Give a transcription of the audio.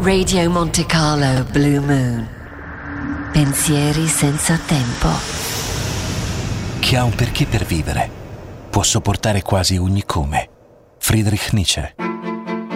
Radio Monte Carlo Blue Moon. Pensieri senza tempo. Chi ha un perché per vivere può sopportare quasi ogni come. Friedrich Nietzsche.